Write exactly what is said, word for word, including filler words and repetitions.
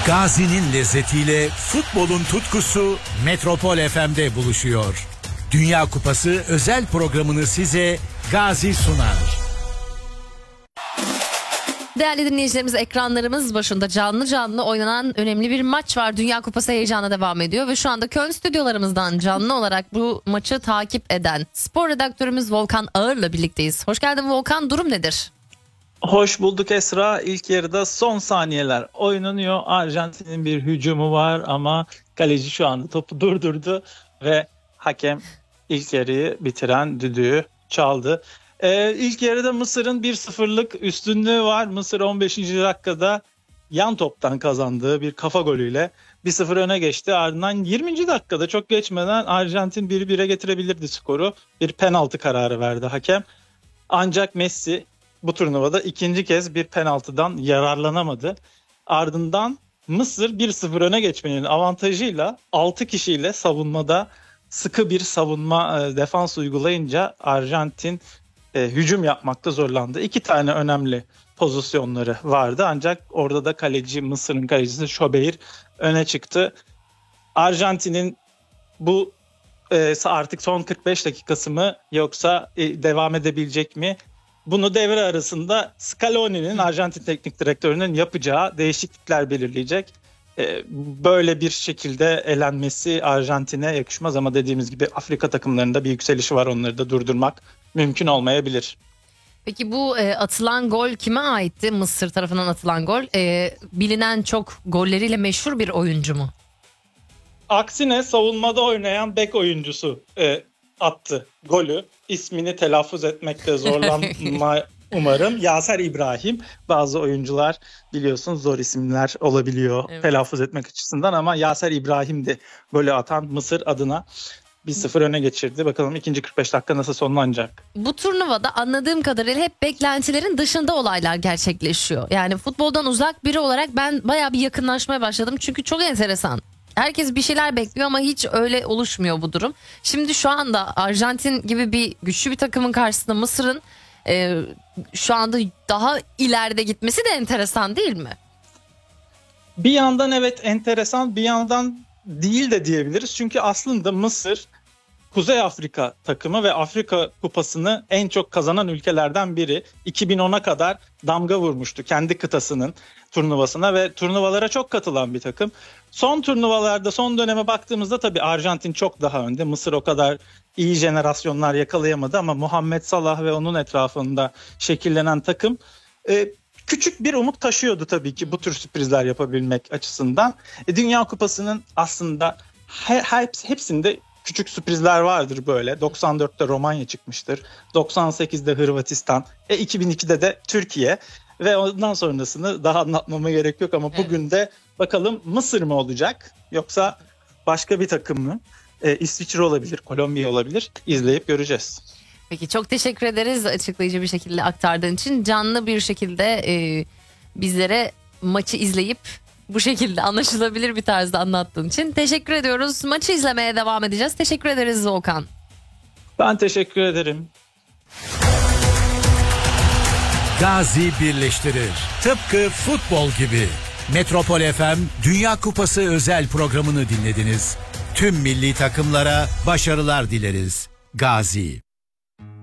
Gazi'nin lezzetiyle futbolun tutkusu Metropol F M'de buluşuyor. Dünya Kupası özel programını size Gazi sunar. Değerli dinleyicilerimiz, ekranlarımız başında canlı canlı oynanan önemli bir maç var. Dünya Kupası heyecanı devam ediyor ve şu anda Köln stüdyolarımızdan canlı olarak bu maçı takip eden spor redaktörümüz Volkan Ağır'la birlikteyiz. Hoş geldin Volkan, durum nedir? Hoş bulduk Esra. İlk yarıda son saniyeler oynanıyor. Arjantin'in bir hücumu var ama kaleci şu anda topu durdurdu ve hakem ilk yarıyı bitiren düdüğü çaldı. Ee, ilk yarıda Mısır'ın bir sıfırlık üstünlüğü var. Mısır on beşinci dakikada yan toptan kazandığı bir kafa golüyle bir sıfır öne geçti. Ardından yirminci dakikada çok geçmeden Arjantin bir bire getirebilirdi skoru. Bir penaltı kararı verdi hakem. Ancak Messi bu turnuvada ikinci kez bir penaltıdan yararlanamadı. Ardından Mısır bir sıfır öne geçmenin avantajıyla altı kişiyle savunmada sıkı bir savunma e, defans uygulayınca Arjantin e, hücum yapmakta zorlandı. İki tane önemli pozisyonları vardı ancak orada da kaleci, Mısır'ın kalecisi Şobeir öne çıktı. Arjantin'in bu e, artık son kırk beş dakikası mı yoksa e, devam edebilecek mi? Bunu devre arasında Scaloni'nin, Arjantin teknik direktörünün yapacağı değişiklikler belirleyecek. Ee, böyle bir şekilde elenmesi Arjantin'e yakışmaz ama dediğimiz gibi Afrika takımlarında bir yükselişi var, onları da durdurmak mümkün olmayabilir. Peki bu e, atılan gol kime aitti? Mısır tarafından atılan gol. E, bilinen çok golleriyle meşhur bir oyuncu mu? Aksine savunmada oynayan bek oyuncusu e, attı golü. İsmini telaffuz etmekte zorlanma umarım. Yaser İbrahim. Bazı oyuncular biliyorsun zor isimler olabiliyor evet, telaffuz etmek açısından ama Yaser İbrahim de golü atan Mısır adına bir sıfır öne geçirdi. Bakalım ikinci kırk beş dakika nasıl sonlanacak? Bu turnuvada anladığım kadarıyla hep beklentilerin dışında olaylar gerçekleşiyor. Yani futboldan uzak biri olarak ben bayağı bir yakınlaşmaya başladım. Çünkü çok enteresan. Herkes bir şeyler bekliyor ama hiç öyle oluşmuyor bu durum. Şimdi şu anda Arjantin gibi bir güçlü bir takımın karşısında Mısır'ın e, şu anda daha ileride gitmesi de enteresan değil mi? Bir yandan evet enteresan, bir yandan değil de diyebiliriz. Çünkü aslında Mısır Kuzey Afrika takımı ve Afrika Kupası'nı en çok kazanan ülkelerden biri. iki bin ona kadar damga vurmuştu kendi kıtasının turnuvasına ve turnuvalara çok katılan bir takım. Son turnuvalarda, son döneme baktığımızda tabii Arjantin çok daha önde. Mısır o kadar iyi jenerasyonlar yakalayamadı ama Muhammed Salah ve onun etrafında şekillenen takım e, küçük bir umut taşıyordu tabii ki bu tür sürprizler yapabilmek açısından. E, Dünya Kupası'nın aslında her, her, hepsinde küçük sürprizler vardır böyle. doksan dörtte Romanya çıkmıştır. doksan sekizde Hırvatistan. E iki bin ikide de Türkiye. Ve ondan sonrasını daha anlatmama gerek yok ama evet, bugün de bakalım Mısır mı olacak yoksa başka bir takım mı? E, İsviçre olabilir, Kolombiya olabilir. İzleyip göreceğiz. Peki çok teşekkür ederiz açıklayıcı bir şekilde aktardığın için. Canlı bir şekilde e, bizlere maçı izleyip bu şekilde anlaşılabilir bir tarzda anlattığın için teşekkür ediyoruz. Maçı izlemeye devam edeceğiz. Teşekkür ederiz Volkan. Ben teşekkür ederim. Gazi birleştirir. Tıpkı futbol gibi. Metropol F M Dünya Kupası özel programını dinlediniz. Tüm milli takımlara başarılar dileriz. Gazi.